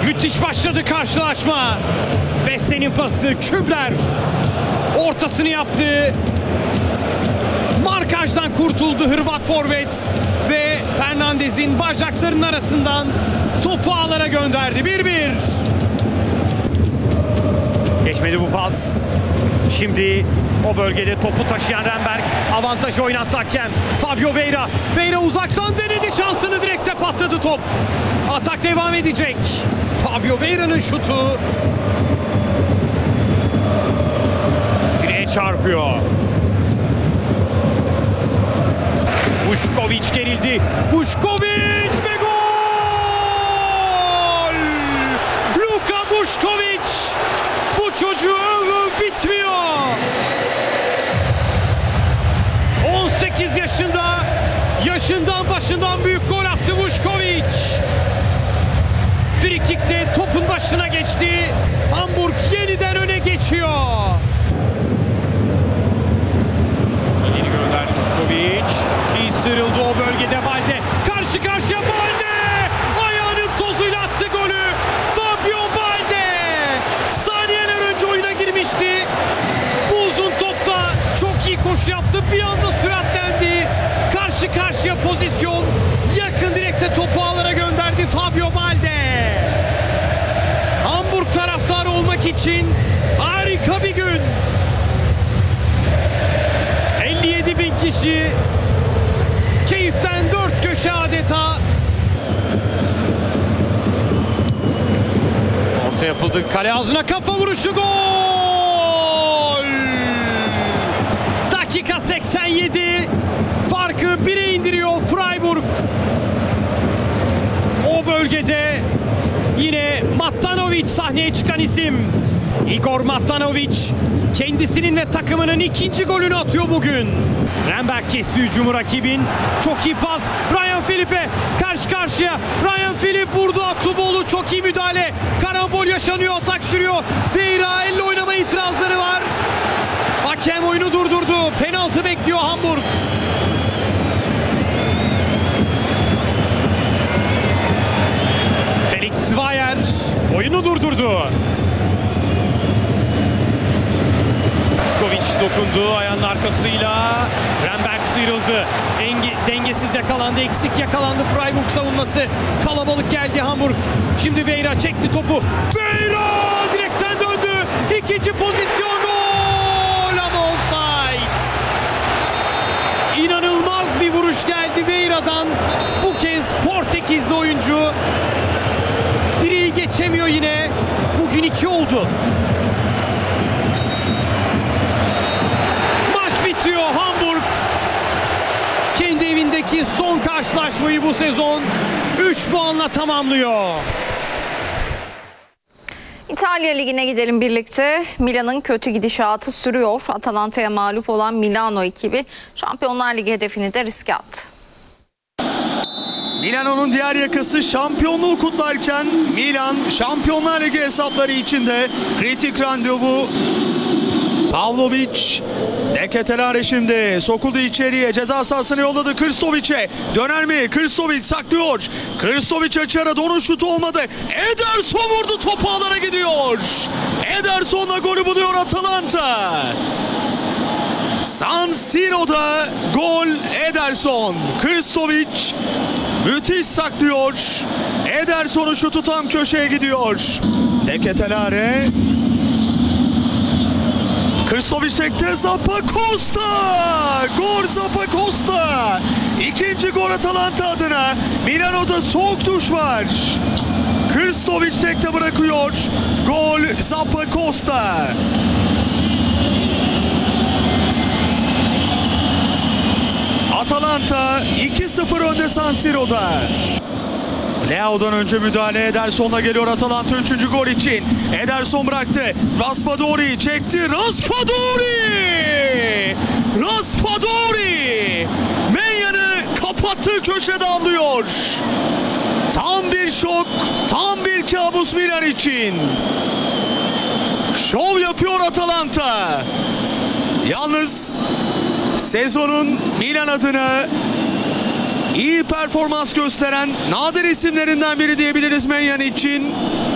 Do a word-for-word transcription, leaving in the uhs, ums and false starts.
Müthiş başladı karşılaşma. Beste'nin pası, Kübler ortasını yaptı. Markajdan kurtuldu Hırvat forvet ve Fernandez'in bacaklarının arasından topu ağlara gönderdi. bir bir. Geçmedi bu pas. Şimdi o bölgede topu taşıyan Renberg avantajı oynattı hakem. Fabio Vieira. Vieira uzaktan denedi, şansını, direkte patladı top. Atak devam edecek. Fabio Vieira'nın şutu direğe çarpıyor. Vušković gerildi. Vušković ve gol! Luka Vušković. Bu çocuğu öv öv bitmiyor. on sekiz yaşında, yaşından başından büyük gol attı Vušković. Frikik'te topun başına geçti. Hamburg yeniden öne geçiyor. İleri gönderdi Vušković. İyi sıyrıldı o bölgede Balde. Karşı karşıya Balde. Ayağının tozuyla attı golü. Fabio Balde. Saniyeler önce oyuna girmişti. Bu uzun topta çok iyi koşu yaptı. Bir anda süratlendi. Karşı karşıya pozisyon. Yakın direkte topu ağlara gönderdi Fabio Balde. Hamburg taraftarı olmak için harika bir gün. elli yedi bin kişi keyiften dört köşe adeta. Orta yapıldı, kale ağzına kafa vuruşu, gol! Dakika seksen yedi, farkı bire indiriyor Freiburg. O bölgede yine Matanovic sahneye çıkan isim. Igor Matanovic kendisinin ve takımının ikinci golünü atıyor bugün. Renberg kesti hücumu rakibin. Çok iyi pas. Ryan Phillippe karşı karşıya. Ryan Phillippe vurdu. Atuboğlu çok iyi müdahale. Karambol yaşanıyor. Atak sürüyor. Vieira elle oynama itirazları var. Hakem oyunu durdurdu. Penaltı bekliyor Hamburg. Felix Zweier oyunu durdurdu. Vušković dokundu ayağının arkasıyla. Renberg sıyrıldı. Engi, dengesiz yakalandı, eksik yakalandı Freiburg savunması. Kalabalık geldi Hamburg. Şimdi Vieira çekti topu. Vieira direkten döndü. İkinci pozisyon, gol ama offside. İnanılmaz bir vuruş geldi Vieira'dan. Bu kez Portekizli oyuncu direği geçemiyor yine. Bugün iki oldu. Hamburg kendi evindeki son karşılaşmayı bu sezon üç puanla tamamlıyor. İtalya Ligi'ne gidelim birlikte. Milan'ın kötü gidişatı sürüyor. Atalanta'ya mağlup olan Milano ekibi Şampiyonlar Ligi hedefini de riske attı. Milano'nun diğer yakası şampiyonluğu kutlarken Milan Şampiyonlar Ligi hesapları içinde kritik randevu. Pavlovic, De Ketelaere şimdi sokuldu içeriye, ceza sahasına yolladı Krstovic'e. Döner mi? Krstovic saklıyor. Krstovic açığa, onun şutu olmadı. Ederson vurdu, topu alana gidiyor. Ederson'la golü buluyor Atalanta. San Siro'da gol Ederson. Krstovic müthiş saklıyor. Ederson'un şutu tam köşeye gidiyor. De Ketelaere. Krstovic çekti, Zappacosta! Gol Zappacosta! İkinci gol Atalanta adına. Milano'da soğuk duş var. Krstovic tekte bırakıyor. Gol Zappacosta. Atalanta iki sıfır önde San Siro'da. Leao'dan önce müdahale, Ederson'la geliyor Atalanta üçüncü gol için. Ederson bıraktı. Raspadori çekti. Raspadori! Raspadori! Menya'nı kapattığı köşede avlıyor. Tam bir şok, tam bir kabus Milan için. Şov yapıyor Atalanta. Yalnız sezonun Milan adına iyi performans gösteren nadir isimlerinden biri diyebiliriz Menyan için.